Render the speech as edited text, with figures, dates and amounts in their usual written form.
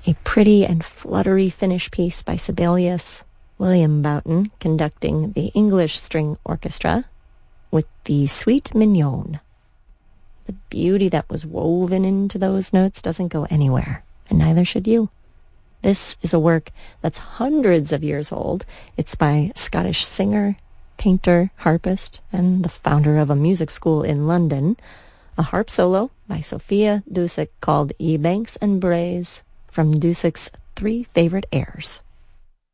A pretty and fluttery Finnish piece by Sibelius, William Boughton conducting the English String Orchestra with the Suite Mignonne. The beauty that was woven into those notes doesn't go anywhere, and neither should you. This is a work that's hundreds of years old. It's by a Scottish singer, painter, harpist, and the founder of a music school in London. A harp solo by Sophia Dusick called Ye Banks and Braes from Dusick's 3 Favorite Airs.